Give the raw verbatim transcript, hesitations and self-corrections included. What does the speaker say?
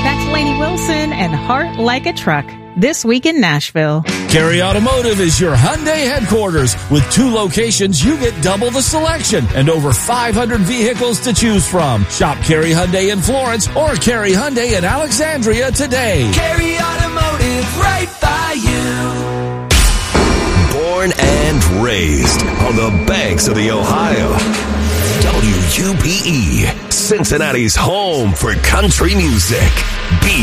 That's Lainey Wilson and Heart Like a Truck. This week in Nashville. Cary Automotive is your Hyundai headquarters. With two locations, you get double the selection and over five hundred vehicles to choose from. Shop Cary Hyundai in Florence or Cary Hyundai in Alexandria today. Cary Automotive, right by you. Born and raised on the banks of the Ohio. W U P E, Cincinnati's home for country music. B